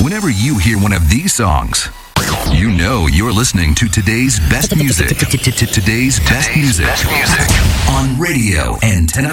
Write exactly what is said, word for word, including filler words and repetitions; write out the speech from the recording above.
Whenever you hear one of these songs, you know you're listening to today's best music. Today's best music on Radio Antenna